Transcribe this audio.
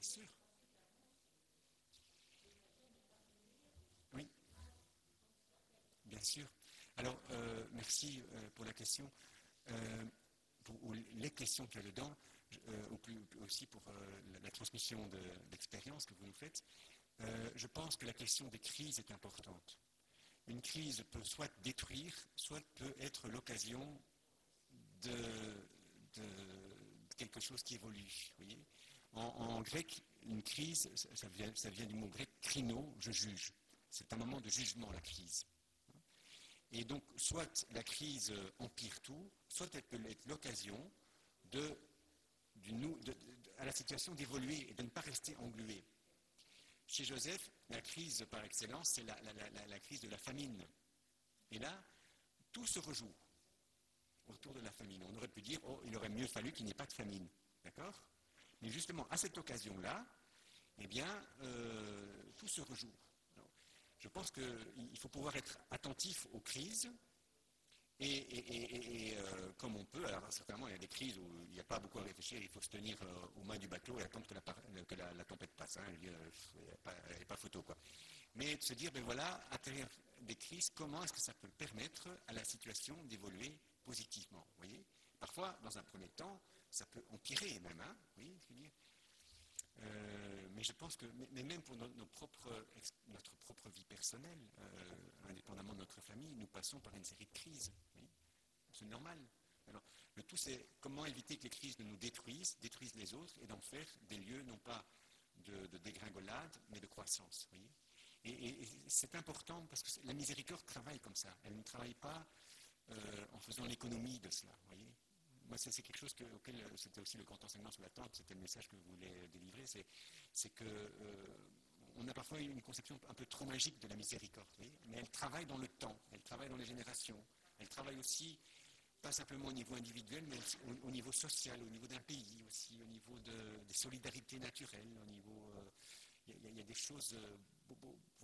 sûr. Oui, bien sûr. Alors, merci pour la question. Pour les questions qu'il y a dedans, aussi pour la transmission d'expérience que vous nous faites. Je pense que la question des crises est importante. Une crise peut soit détruire, soit peut être l'occasion de, de quelque chose qui évolue. Voyez, en grec, une crise, ça vient du mot grec krino, je juge. C'est un moment de jugement, la crise. Et donc, soit la crise empire tout, soit elle peut être l'occasion à la situation d'évoluer et de ne pas rester englué. Chez Joseph, la crise par excellence, c'est la crise de la famine. Et là, tout se rejoue autour de la famine. On aurait pu dire, oh, il aurait mieux fallu qu'il n'y ait pas de famine. D'accord ? Mais justement, à cette occasion-là, eh bien, tout se rejoue. Alors, je pense qu'il faut pouvoir être attentif aux crises et comme on peut. Alors, certainement, il y a des crises où il n'y a pas beaucoup à réfléchir, il faut se tenir aux mains du bateau et attendre que la tempête passe. Hein, il n'y a pas photo, quoi. Mais de se dire, ben voilà, à travers des crises, comment est-ce que ça peut permettre à la situation d'évoluer positivement, voyez ? Parfois, dans un premier temps, ça peut empirer même, hein, vous voyez ce que je veux dire ? Mais je pense que, mais même pour notre propre vie personnelle, indépendamment de notre famille, nous passons par une série de crises. Oui, c'est normal. Alors, le tout, c'est comment éviter que les crises ne nous détruisent les autres, et d'en faire des lieux non pas de dégringolade, mais de croissance. Voyez, et c'est important parce que la miséricorde travaille comme ça. Elle ne travaille pas en faisant l'économie de cela. Voyez, moi, c'est quelque chose auquel c'était aussi le grand enseignement sur la tente, c'était le message que vous voulez délivrer, c'est que on a parfois une conception un peu trop magique de la miséricorde, mais elle travaille dans le temps, elle travaille dans les générations, elle travaille aussi, pas simplement au niveau individuel, mais au niveau social, au niveau d'un pays aussi, au niveau des solidarités naturelles, au niveau... Il y a des choses...